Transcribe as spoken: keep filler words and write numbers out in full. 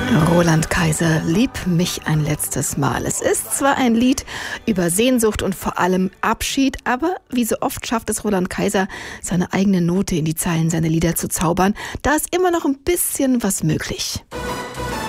Roland Kaiser, lieb mich ein letztes Mal. Es ist zwar ein Lied über Sehnsucht und vor allem Abschied, aber wie so oft schafft es Roland Kaiser, seine eigene Note in die Zeilen seiner Lieder zu zaubern. Da ist immer noch ein bisschen was möglich.